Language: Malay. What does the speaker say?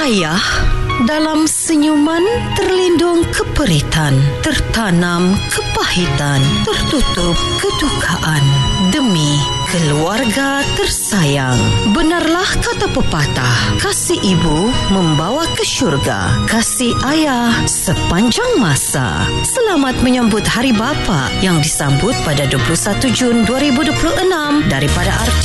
Ayah, dalam senyuman terlindung keperitan, tertanam kepahitan, tertutup kedukaan demi keluarga tersayang. Benarlah kata pepatah, kasih ibu membawa ke syurga, kasih ayah sepanjang masa. Selamat menyambut Hari Bapa yang disambut pada 21 Jun 2026 daripada RT